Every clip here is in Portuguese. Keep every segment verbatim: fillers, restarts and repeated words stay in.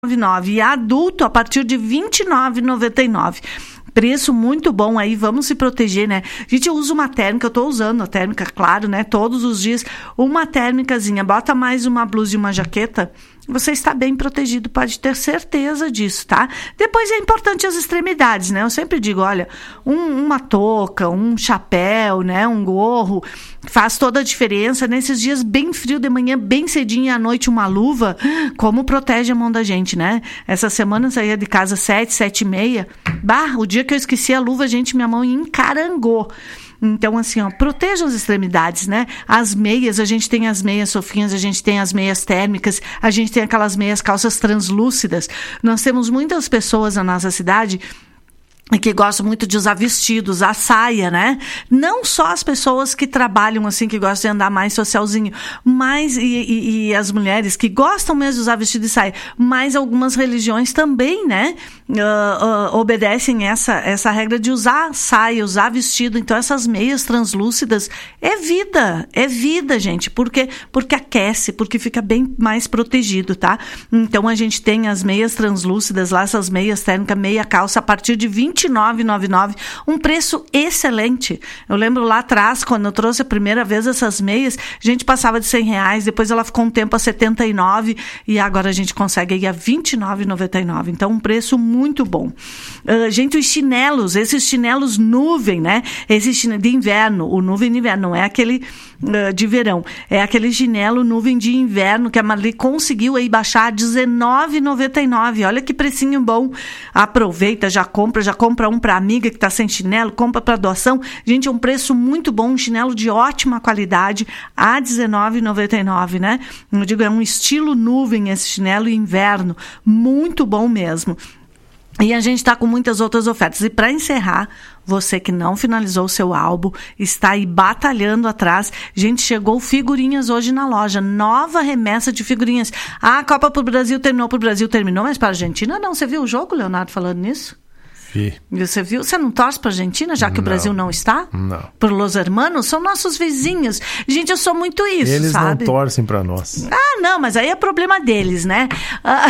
noventa e nove e adulto a partir de vinte e nove reais e noventa e nove centavos. Preço muito bom aí, vamos se proteger, né? Gente, eu uso uma térmica, eu tô usando a térmica, claro, né? Todos os dias, uma térmicazinha, bota mais uma blusa e uma jaqueta, você está bem protegido, pode ter certeza disso, tá? Depois é importante as extremidades, né? Eu sempre digo, olha, um, uma touca, um chapéu, né? Um gorro, faz toda a diferença. Nesses dias bem frio, de manhã bem cedinho e à noite uma luva, como protege a mão da gente, né? Essa semana eu saía de casa sete, sete e meia, bah, o dia que eu esqueci a luva, gente, minha mão encarangou. Então, assim, ó, proteja as extremidades, né? As meias, a gente tem as meias sofinhas, a gente tem as meias térmicas, a gente tem aquelas meias calças translúcidas. Nós temos muitas pessoas na nossa cidade que gostam muito de usar vestidos, a saia, né? Não só as pessoas que trabalham assim, que gostam de andar mais socialzinho, mas e, e, e as mulheres que gostam mesmo de usar vestido e saia, mas algumas religiões também, né? Uh, uh, obedecem essa, essa regra de usar saia, usar vestido. Então essas meias translúcidas é vida, é vida, gente, porque, porque aquece, porque fica bem mais protegido, tá? Então a gente tem as meias translúcidas lá, essas meias térmicas, meia calça a partir de vinte e nove reais e noventa e nove centavos, um preço excelente. Eu lembro lá atrás, quando eu trouxe a primeira vez essas meias, a gente passava de cem reais, depois ela ficou um tempo a setenta e nove e agora a gente consegue ir a vinte e nove reais e noventa e nove centavos. Então um preço muito bom. Uh, gente, os chinelos, esses chinelos nuvem, né? Esse chinelo de inverno, o nuvem de inverno, não é aquele uh, de verão, é aquele chinelo nuvem de inverno que a Marli conseguiu aí baixar a dezenove reais e noventa e nove centavos. Olha que precinho bom. Aproveita, já compra, já compra um para amiga que está sem chinelo, compra para doação. Gente, é um preço muito bom, um chinelo de ótima qualidade a dezenove reais e noventa e nove centavos, né? Eu digo, é um estilo nuvem esse chinelo inverno, muito bom mesmo. E a gente está com muitas outras ofertas. E para encerrar, você que não finalizou o seu álbum, está aí batalhando atrás. Gente, chegou figurinhas hoje na loja. Nova remessa de figurinhas. Ah, a Copa pro Brasil terminou, pro Brasil terminou, mas para a Argentina não. Você viu o jogo, Leonardo, falando nisso? Vi. Você viu? Você não torce para a Argentina, já que não. O Brasil não está? Não. Por Los Hermanos? São nossos vizinhos. Gente, eu sou muito isso, Eles sabe? Eles não torcem para nós. Ah, não, mas aí é problema deles, né? Ah...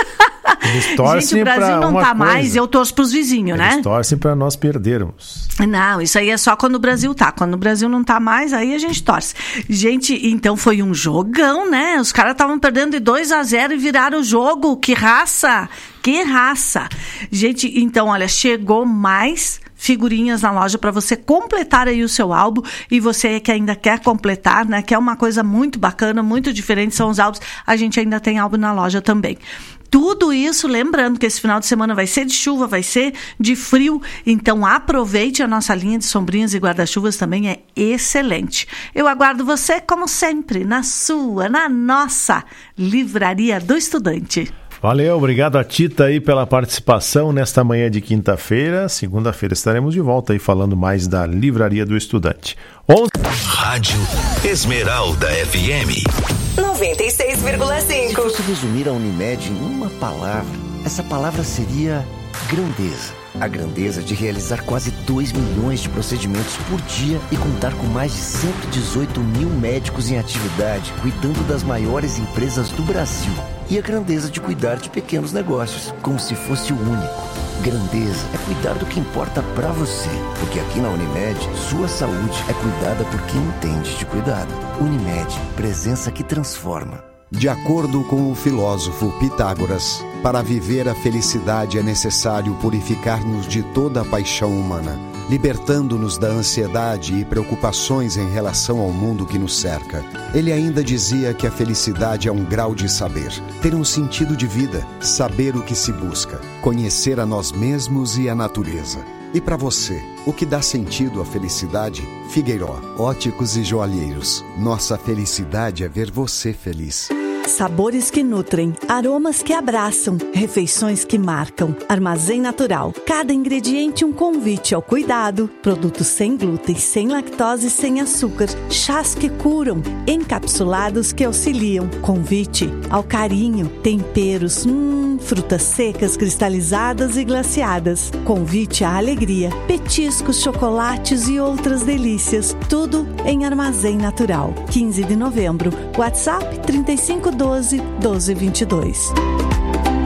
Eles torcem. Gente, o Brasil não tá mais, eu torço pros vizinhos, né? Eles torcem para nós perdermos. Não, isso aí é só quando o Brasil tá. Quando o Brasil não tá mais, aí a gente torce. Gente, então foi um jogão, né? Os caras estavam perdendo de dois a zero e viraram o jogo. Que raça! Que raça! Gente, então, olha, chegou mais figurinhas na loja para você completar aí o seu álbum. E você que ainda quer completar, né? Que é uma coisa muito bacana, muito diferente, são os álbuns. A gente ainda tem álbum na loja também. Tudo isso, lembrando que esse final de semana vai ser de chuva, vai ser de frio, então aproveite a nossa linha de sombrinhas e guarda-chuvas, também é excelente. Eu aguardo você, como sempre, na sua, na nossa Livraria do Estudante. Valeu, obrigado a Tita aí pela participação nesta manhã de quinta-feira. Segunda-feira estaremos de volta aí falando mais da Livraria do Estudante. onze... Rádio Esmeralda F M noventa e seis vírgula cinco. Se fosse resumir a Unimed em uma palavra, essa palavra seria grandeza. A grandeza de realizar quase dois milhões de procedimentos por dia e contar com mais de cento e dezoito mil médicos em atividade, cuidando das maiores empresas do Brasil. E a grandeza de cuidar de pequenos negócios, como se fosse o único. Grandeza é cuidar do que importa pra você, porque aqui na Unimed, sua saúde é cuidada por quem entende de cuidado. Unimed, presença que transforma. De acordo com o filósofo Pitágoras, para viver a felicidade é necessário purificar-nos de toda a paixão humana, libertando-nos da ansiedade e preocupações em relação ao mundo que nos cerca. Ele ainda dizia que a felicidade é um grau de saber, ter um sentido de vida, saber o que se busca, conhecer a nós mesmos e a natureza. E para você, o que dá sentido à felicidade? Figueiró, óticos e joalheiros. Nossa felicidade é ver você feliz. Sabores que nutrem, aromas que abraçam, refeições que marcam. Armazém Natural. Cada ingrediente um convite ao cuidado. Produtos sem glúten, sem lactose e sem açúcar. Chás que curam, encapsulados que auxiliam. Convite ao carinho. Temperos, hum, frutas secas, cristalizadas e glaciadas. Convite à alegria. Petiscos, chocolates e outras delícias. Tudo em Armazém Natural. quinze de novembro. WhatsApp trinta e cinco doze, doze vinte e dois.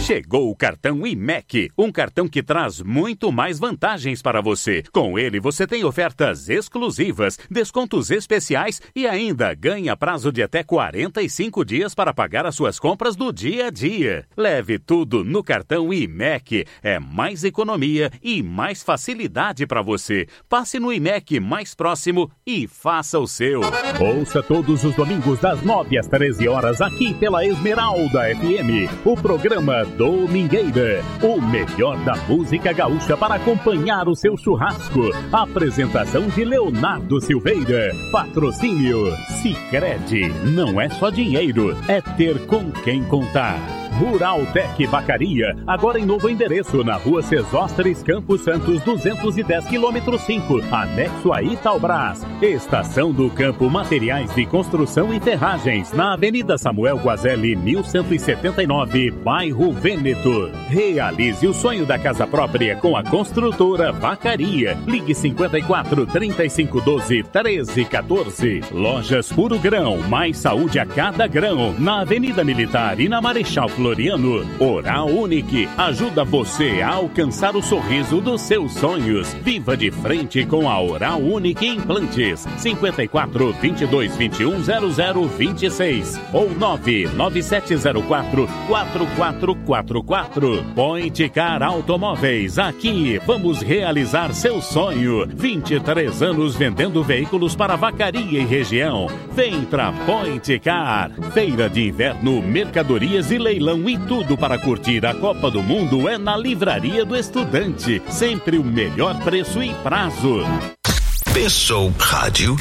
Chegou o cartão I M E C, um cartão que traz muito mais vantagens para você. Com ele, você tem ofertas exclusivas, descontos especiais e ainda ganha prazo de até quarenta e cinco dias para pagar as suas compras do dia a dia. Leve tudo no cartão I M E C. É mais economia e mais facilidade para você. Passe no I M E C mais próximo e faça o seu. Ouça todos os domingos das nove às treze horas aqui pela Esmeralda F M. O programa Domingueira, o melhor da música gaúcha para acompanhar o seu churrasco. Apresentação de Leonardo Silveira. Patrocínio Sicredi. Não é só dinheiro, é ter com quem contar. Rural Tec Vacaria, agora em novo endereço, na rua Sesostres, Campos Santos, duzentos e dez, quilômetro cinco, anexo a Itaubras. Estação do Campo Materiais de Construção e Ferragens, na Avenida Samuel Guazelli, mil cento e setenta e nove, bairro Vêneto. Realize o sonho da casa própria com a construtora Vacaria. Ligue cinquenta e quatro, trinta e cinco, doze, treze, quatorze. Lojas Puro Grão, mais saúde a cada grão, na Avenida Militar e na Marechal Floriano. Oral Unique ajuda você a alcançar o sorriso dos seus sonhos. Viva de frente com a Oral Unique Implantes. cinquenta e quatro, vinte e dois, vinte e um, zero zero, vinte e seis ou nove nove sete zero quatro, quatro quatro quatro quatro. Point Car Automóveis. Aqui vamos realizar seu sonho. vinte e três anos vendendo veículos para Vacaria e região. Vem pra Point Car. Feira de Inverno, mercadorias e leilão e tudo para curtir a Copa do Mundo é na Livraria do Estudante. Sempre o melhor preço e prazo. Pensou Rádio?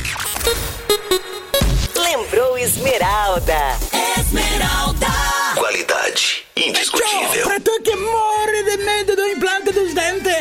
Lembrou Esmeralda. Esmeralda. Qualidade indiscutível. Pra tu que morre de medo do implante dos dentes.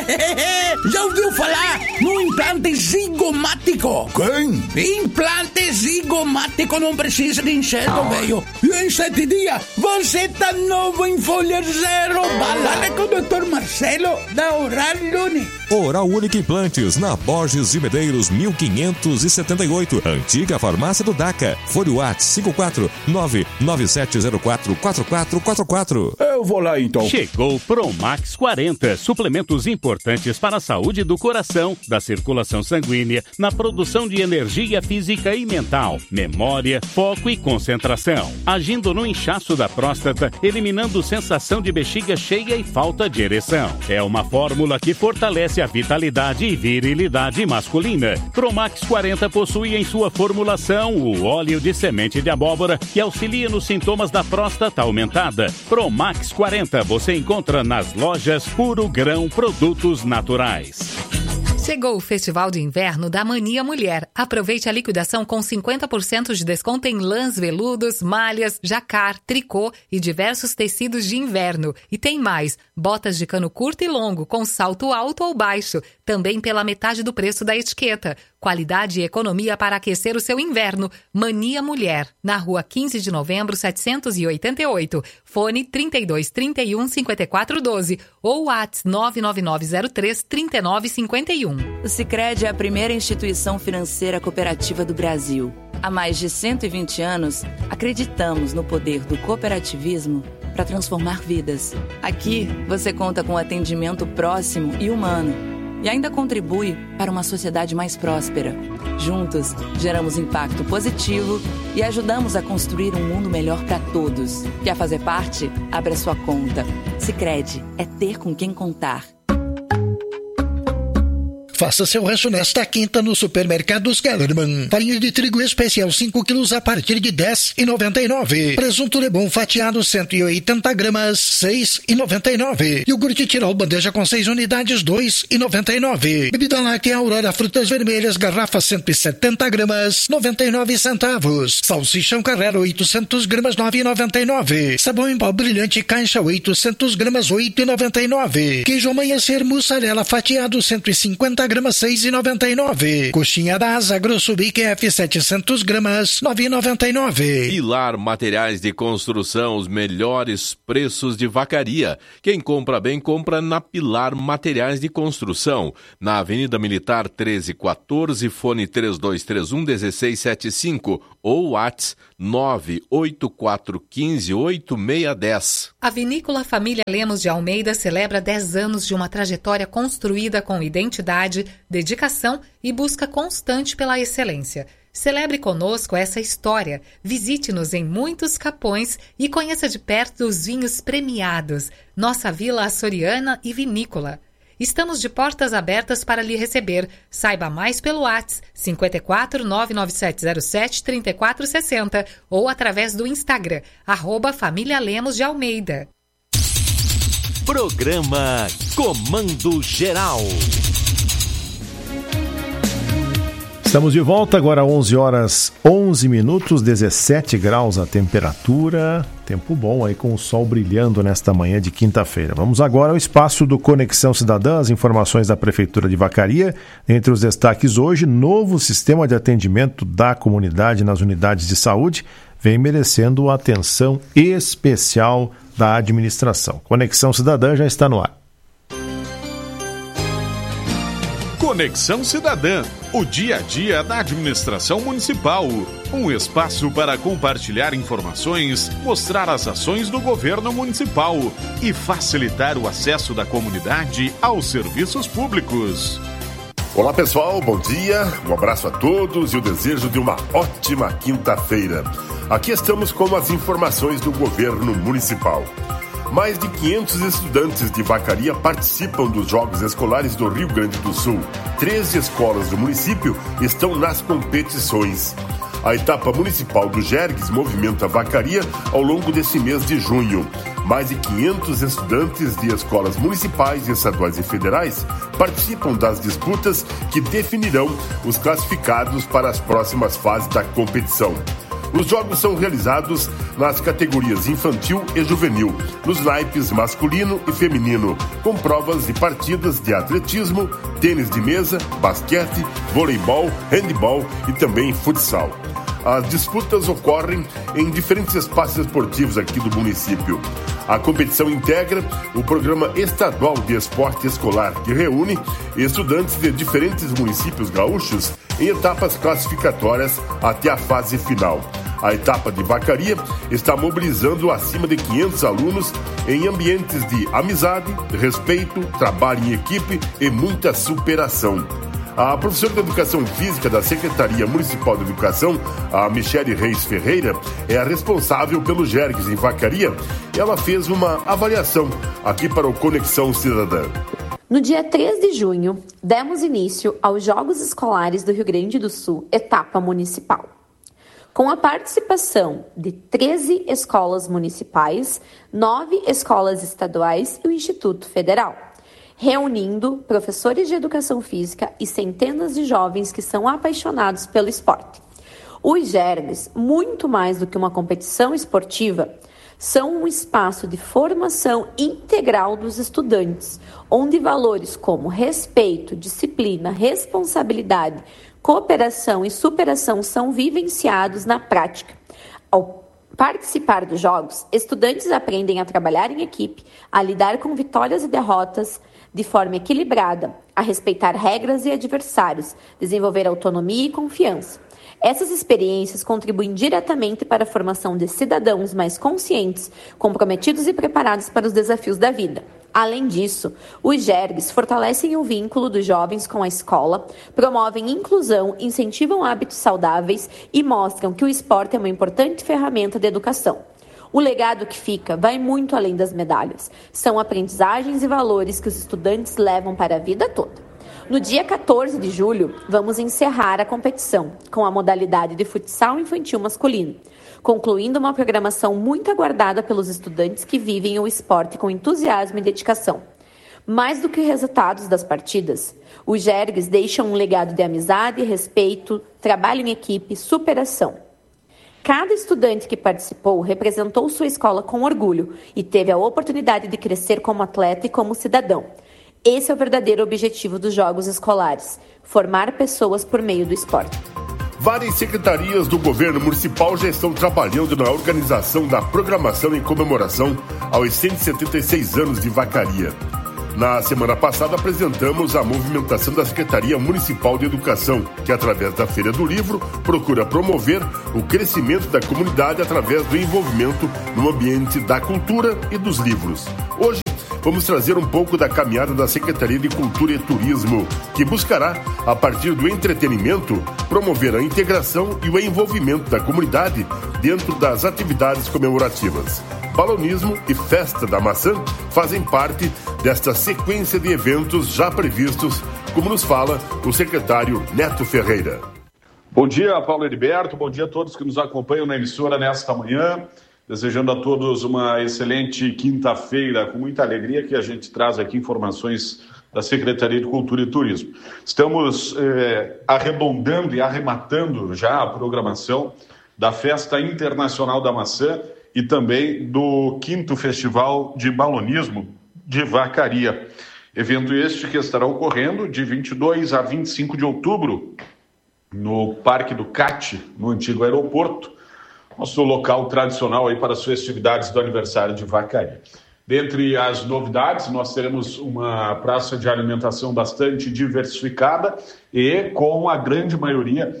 Já ouviu falar no implante zigomático? Quem? Implante zigomático não precisa de enxerto, velho. E em sete dias você tá novo em folha zero. Balada com o doutor Marcelo da Oral Unique. Oral Unique Implantes, na Borges de Medeiros, mil quinhentos e setenta e oito. Antiga farmácia do DACA. Fone Whats cinco quatro nove nove sete zero quatro quatro quatro quatro quatro. Eu vou lá então. Chegou Promax quarenta, suplementos importantes para a saúde do coração, da circulação sanguínea, na produção de energia física e mental, memória, foco e concentração, agindo no inchaço da próstata, eliminando sensação de bexiga cheia e falta de ereção. É uma fórmula que fortalece a vitalidade e virilidade masculina. Promax quarenta possui em sua formulação o óleo de semente de abóbora, que auxilia nos sintomas da próstata aumentada. Promax quarenta você encontra nas lojas Puro Grão Produtos Naturais. Chegou o Festival de Inverno da Mania Mulher. Aproveite a liquidação com cinquenta por cento de desconto em lãs, veludos, malhas, jacar, tricô e diversos tecidos de inverno. E tem mais, botas de cano curto e longo com salto alto ou baixo, também pela metade do preço da etiqueta. Qualidade e economia para aquecer o seu inverno. Mania Mulher, na rua quinze de novembro, setecentos e oitenta e oito. Fone trinta e dois, trinta e um, cinquenta e quatro, doze ou WhatsApp nove nove nove zero três, trinta e nove cinquenta e um. O Sicredi é a primeira instituição financeira cooperativa do Brasil. Há mais de cento e vinte anos, acreditamos no poder do cooperativismo para transformar vidas. Aqui, você conta com atendimento próximo e humano e ainda contribui para uma sociedade mais próspera. Juntos, geramos impacto positivo e ajudamos a construir um mundo melhor para todos. Quer fazer parte? Abra sua conta. Sicredi é ter com quem contar. Faça seu rancho nesta quinta no Supermercados Kellerman. Farinha de trigo especial cinco quilos a partir de dez reais e noventa e nove centavos. Presunto Lebon fatiado cento e oitenta gramas, seis reais e noventa e nove centavos. Iogurte Tirol bandeja com seis unidades, dois reais e noventa e nove centavos. Bebida láctea Aurora frutas vermelhas, garrafa cento e setenta gramas, noventa e nove centavos. Salsichão Carrera oitocentas gramas, nove reais e noventa e nove centavos. Sabão em pó brilhante caixa oitocentas gramas, oito reais e noventa e nove centavos. Queijo Amanhecer mussarela fatiado cento e cinquenta gramas, seis reais e noventa e nove centavos. Coxinha da Asa Grosso B Q F setecentas gramas, nove reais e noventa e nove centavos. Pilar Materiais de Construção, os melhores preços de Vacaria. Quem compra bem, compra na Pilar Materiais de Construção. Na Avenida Militar treze quatorze, fone três dois três um, um seis sete cinco ou WhatsApp nove oito quatro um cinco oito seis um zero. A Vinícola Família Lemos de Almeida celebra dez anos de uma trajetória construída com identidade, dedicação e busca constante pela excelência. Celebre conosco essa história, visite-nos em muitos capões e conheça de perto os vinhos premiados, nossa Vila Açoriana e Vinícola. Estamos de portas abertas para lhe receber. Saiba mais pelo WhatsApp cinco quatro nove nove sete zero sete três quatro seis zero ou através do Instagram, arroba Família Lemos de Almeida. Programa Comando Geral. Estamos de volta agora, onze horas onze minutos, dezessete graus a temperatura. Tempo bom aí com o sol brilhando nesta manhã de quinta-feira. Vamos agora ao espaço do Conexão Cidadã, as informações da Prefeitura de Vacaria. Entre os destaques hoje, novo sistema de atendimento da comunidade nas unidades de saúde vem merecendo atenção especial da administração. Conexão Cidadã já está no ar. Conexão Cidadã, o dia a dia da administração municipal. Um espaço para compartilhar informações, mostrar as ações do governo municipal e facilitar o acesso da comunidade aos serviços públicos. Olá pessoal, bom dia, um abraço a todos e o desejo de uma ótima quinta-feira. Aqui estamos com as informações do governo municipal. Mais de quinhentos estudantes de Vacaria participam dos Jogos Escolares do Rio Grande do Sul. treze escolas do município estão nas competições. A etapa municipal do Jergues movimenta Vacaria ao longo desse mês de junho. Mais de quinhentos estudantes de escolas municipais, estaduais e federais participam das disputas que definirão os classificados para as próximas fases da competição. Os jogos são realizados nas categorias infantil e juvenil, nos naipes masculino e feminino, com provas e partidas de atletismo, tênis de mesa, basquete, voleibol, handebol e também futsal. As disputas ocorrem em diferentes espaços esportivos aqui do município. A competição integra o Programa Estadual de Esporte Escolar, que reúne estudantes de diferentes municípios gaúchos em etapas classificatórias até a fase final. A etapa de Vacaria está mobilizando acima de quinhentos alunos em ambientes de amizade, respeito, trabalho em equipe e muita superação. A professora de Educação Física da Secretaria Municipal de Educação, a Michele Reis Ferreira, é a responsável pelo Jergues em Vacaria. Ela fez uma avaliação aqui para o Conexão Cidadã. No dia três de junho, demos início aos Jogos Escolares do Rio Grande do Sul, etapa municipal. Com a participação de treze escolas municipais, nove escolas estaduais e o Instituto Federal, reunindo professores de educação física e centenas de jovens que são apaixonados pelo esporte. Os Jergues, muito mais do que uma competição esportiva, são um espaço de formação integral dos estudantes, onde valores como respeito, disciplina, responsabilidade, cooperação e superação são vivenciados na prática. Ao participar dos jogos, estudantes aprendem a trabalhar em equipe, a lidar com vitórias e derrotas de forma equilibrada, a respeitar regras e adversários, desenvolver autonomia e confiança. Essas experiências contribuem diretamente para a formação de cidadãos mais conscientes, comprometidos e preparados para os desafios da vida. Além disso, os Jergues fortalecem o vínculo dos jovens com a escola, promovem inclusão, incentivam hábitos saudáveis e mostram que o esporte é uma importante ferramenta de educação. O legado que fica vai muito além das medalhas. São aprendizagens e valores que os estudantes levam para a vida toda. No dia quatorze de julho, vamos encerrar a competição com a modalidade de futsal infantil masculino, concluindo uma programação muito aguardada pelos estudantes que vivem o esporte com entusiasmo e dedicação. Mais do que resultados das partidas, os Jergues deixam um legado de amizade, respeito, trabalho em equipe, superação. Cada estudante que participou representou sua escola com orgulho e teve a oportunidade de crescer como atleta e como cidadão. Esse é o verdadeiro objetivo dos Jogos Escolares, formar pessoas por meio do esporte. Várias secretarias do governo municipal já estão trabalhando na organização da programação em comemoração aos cento e setenta e seis anos de Vacaria. Na semana passada apresentamos a movimentação da Secretaria Municipal de Educação, que através da Feira do Livro procura promover o crescimento da comunidade através do envolvimento no ambiente da cultura e dos livros. Hoje vamos trazer um pouco da caminhada da Secretaria de Cultura e Turismo, que buscará, a partir do entretenimento, promover a integração e o envolvimento da comunidade dentro das atividades comemorativas. Balonismo e Festa da Maçã fazem parte desta sequência de eventos já previstos, como nos fala o secretário Neto Ferreira. Bom dia, Paulo Heriberto, bom dia a todos que nos acompanham na emissora nesta manhã. Desejando a todos uma excelente quinta-feira, com muita alegria que a gente traz aqui informações da Secretaria de Cultura e Turismo. Estamos eh, arredondando e arrematando já a programação da Festa Internacional da Maçã e também do quinto Festival de Balonismo de Vacaria. Evento este que estará ocorrendo de vinte e dois a vinte e cinco de outubro no Parque do Cate, no antigo aeroporto, nosso local tradicional aí para as festividades do aniversário de Vacaria. Dentre as novidades, nós teremos uma praça de alimentação bastante diversificada e com a grande maioria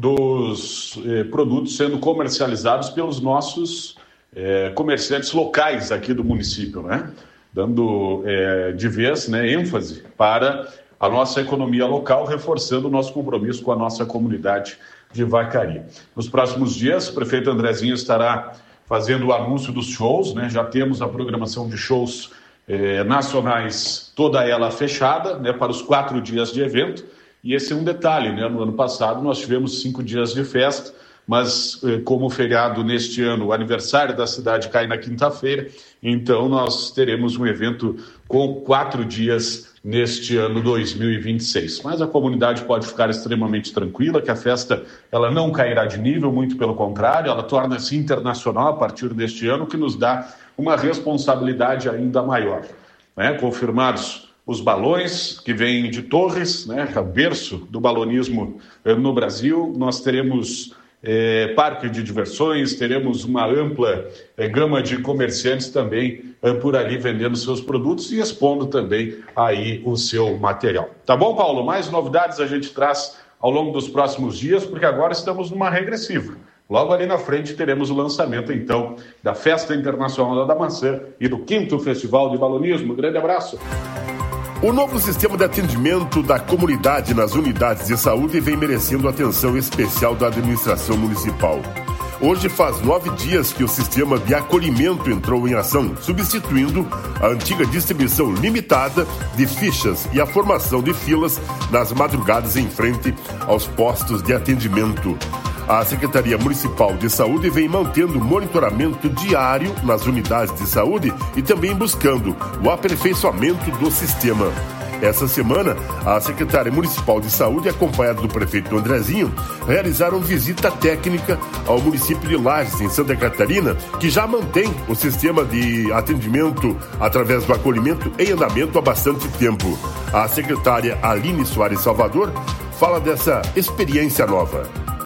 dos eh, produtos sendo comercializados pelos nossos eh, comerciantes locais aqui do município, né? Dando eh, de vez, né, ênfase para a nossa economia local, reforçando o nosso compromisso com a nossa comunidade de Vacaria. Nos próximos dias, o prefeito Andrezinho estará fazendo o anúncio dos shows, né? Já temos a programação de shows eh, nacionais, toda ela fechada, né, para os quatro dias de evento. E esse é um detalhe, né? No ano passado nós tivemos cinco dias de festa, mas eh, como o feriado neste ano, o aniversário da cidade cai na quinta-feira, então nós teremos um evento com quatro dias neste ano dois mil e vinte e seis. Mas a comunidade pode ficar extremamente tranquila que a festa ela não cairá de nível, muito pelo contrário, ela torna-se internacional a partir deste ano, que nos dá uma responsabilidade ainda maior. Né? Confirmados os balões que vêm de Torres, né? O berço do balonismo no Brasil, nós teremos É, parque de diversões, teremos uma ampla é, gama de comerciantes também é, por ali vendendo seus produtos e expondo também aí o seu material. Tá bom, Paulo? Mais novidades a gente traz ao longo dos próximos dias, porque agora estamos numa regressiva. Logo ali na frente teremos o lançamento, então, da Festa Internacional da Maçã e do quinto Festival de Balonismo. Grande abraço! O novo sistema de atendimento da comunidade nas unidades de saúde vem merecendo atenção especial da administração municipal. Hoje faz nove dias que o sistema de acolhimento entrou em ação, substituindo a antiga distribuição limitada de fichas e a formação de filas nas madrugadas em frente aos postos de atendimento. A Secretaria Municipal de Saúde vem mantendo monitoramento diário nas unidades de saúde e também buscando o aperfeiçoamento do sistema. Essa semana, a Secretária Municipal de Saúde, acompanhada do prefeito Andrezinho, realizaram visita técnica ao município de Lages, em Santa Catarina, que já mantém o sistema de atendimento através do acolhimento em andamento há bastante tempo. A secretária Aline Soares Salvador fala dessa experiência nova.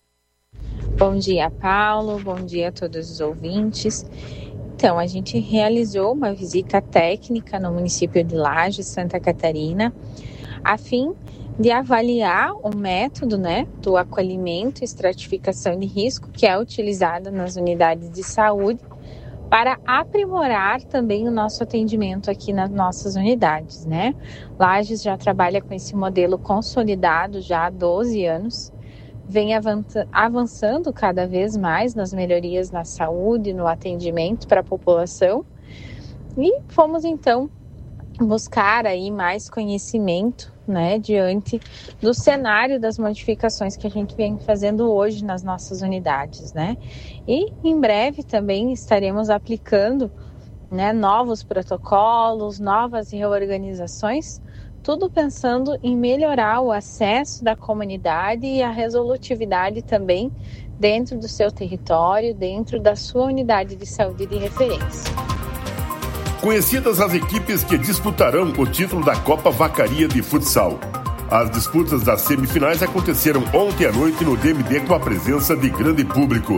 Bom dia, Paulo. Bom dia a todos os ouvintes. Então, a gente realizou uma visita técnica no município de Lages, Santa Catarina, a fim de avaliar o método, né, do acolhimento e estratificação de risco que é utilizado nas unidades de saúde para aprimorar também o nosso atendimento aqui nas nossas unidades, né? Lages já trabalha com esse modelo consolidado já há doze anos, vem avançando cada vez mais nas melhorias na saúde, no atendimento para a população, e fomos então buscar aí mais conhecimento, né, diante do cenário das modificações que a gente vem fazendo hoje nas nossas unidades, né? E em breve também estaremos aplicando, né, novos protocolos, novas reorganizações, tudo pensando em melhorar o acesso da comunidade e a resolutividade também dentro do seu território, dentro da sua unidade de saúde de referência. Conhecidas as equipes que disputarão o título da Copa Vacaria de Futsal. As disputas das semifinais aconteceram ontem à noite no D M D com a presença de grande público.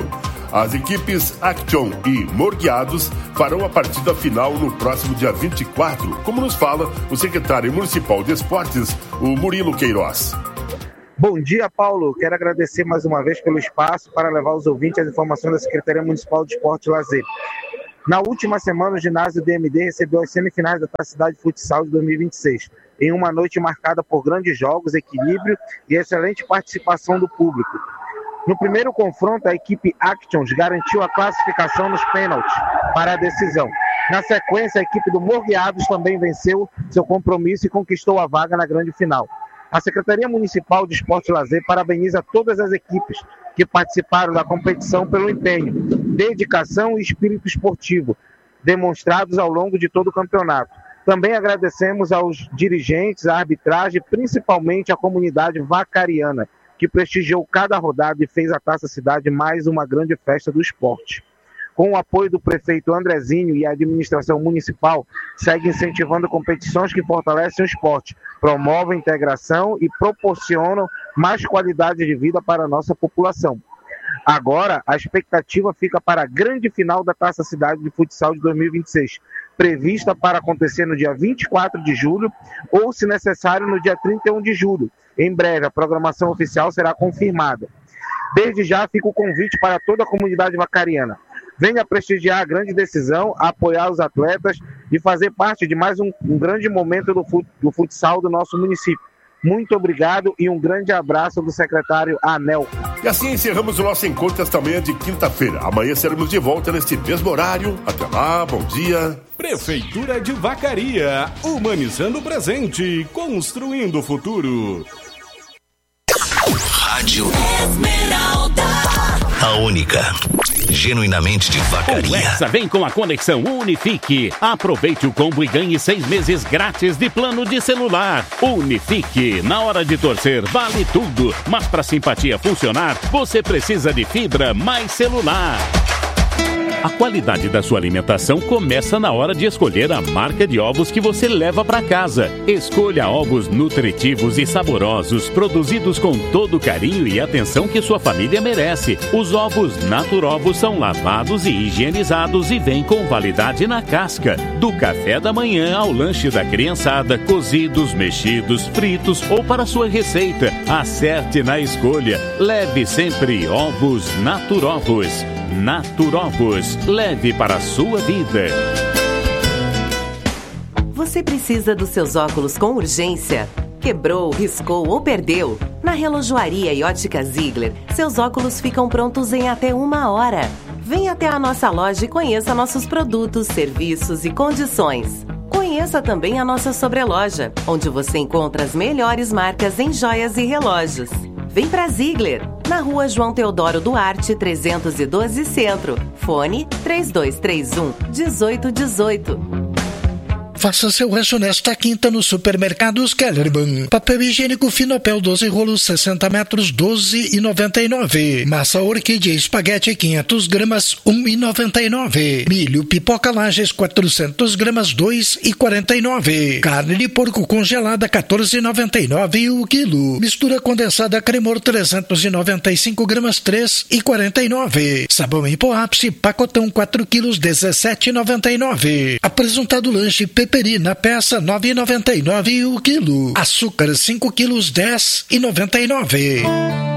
As equipes Action e Morgueados farão a partida final no próximo dia vinte e quatro, como nos fala o secretário municipal de esportes, o Murilo Queiroz. Bom dia, Paulo. Quero agradecer mais uma vez pelo espaço para levar aos ouvintes as informações da Secretaria Municipal de Esporte e Lazer. Na última semana, o ginásio D M D recebeu as semifinais da Taça Cidade Futsal de dois mil e vinte e seis, em uma noite marcada por grandes jogos, equilíbrio e excelente participação do público. No primeiro confronto, a equipe Actions garantiu a classificação nos pênaltis para a decisão. Na sequência, a equipe do Morgueados também venceu seu compromisso e conquistou a vaga na grande final. A Secretaria Municipal de Esporte e Lazer parabeniza todas as equipes que participaram da competição pelo empenho, dedicação e espírito esportivo demonstrados ao longo de todo o campeonato. Também agradecemos aos dirigentes, à arbitragem, principalmente à comunidade vacariana, que prestigiou cada rodada e fez a Taça Cidade mais uma grande festa do esporte. Com o apoio do prefeito Andrezinho e a administração municipal, segue incentivando competições que fortalecem o esporte, promovem integração e proporcionam mais qualidade de vida para a nossa população. Agora, a expectativa fica para a grande final da Taça Cidade de Futsal de dois mil e vinte e seis, prevista para acontecer no dia vinte e quatro de julho ou, se necessário, no dia trinta e um de julho. Em breve, a programação oficial será confirmada. Desde já, fica o convite para toda a comunidade vacariana. Venha prestigiar a grande decisão, apoiar os atletas e fazer parte de mais um, um grande momento do, fut, do futsal do nosso município. Muito obrigado e um grande abraço do secretário Anel. E assim encerramos o nosso encontro esta manhã de quinta-feira. Amanhã seremos de volta neste mesmo horário. Até lá, bom dia. Prefeitura de Vacaria, humanizando o presente, construindo o futuro. Rádio Esmeralda, a única, genuinamente de Vacaria. O Hexa vem com a conexão Unifique. Aproveite o combo e ganhe seis meses grátis de plano de celular. Unifique, na hora de torcer vale tudo, mas para simpatia funcionar, você precisa de fibra mais celular. A qualidade da sua alimentação começa na hora de escolher a marca de ovos que você leva para casa. Escolha ovos nutritivos e saborosos, produzidos com todo o carinho e atenção que sua família merece. Os ovos Naturovos são lavados e higienizados e vêm com validade na casca. Do café da manhã ao lanche da criançada, cozidos, mexidos, fritos ou para sua receita. Acerte na escolha. Leve sempre ovos Naturovos. Naturovos, leve para a sua vida. Você precisa dos seus óculos com urgência? Quebrou, riscou ou perdeu? Na Relojoaria e Ótica Ziegler, seus óculos ficam prontos em até uma hora. Venha até a nossa loja e conheça nossos produtos, serviços e condições. Conheça também a nossa sobreloja, onde você encontra as melhores marcas em joias e relógios. Vem pra Ziegler, na rua João Teodoro Duarte, trezentos e doze Centro. Fone três dois três um, um oito um oito. Faça seu rancho nesta quinta no Supermercados Kellerman. Papel higiênico Finopel doze rolos sessenta metros, doze e noventa e nove. Massa orquídea espaguete quinhentas gramas, um e noventa e nove. Milho pipoca Lages quatrocentas gramas, dois e quarenta e nove. Carne de porco congelada quatorze e noventa e nove o quilo. Mistura condensada Cremor trezentas e noventa e cinco gramas, três e quarenta e nove. Sabão em pó ápice pacotão quatro quilos, dezessete e noventa e nove. Apresentado lanche Peperi na peça nove e noventa e nove o quilo. Açúcar cinco quilos, dez e noventa e nove.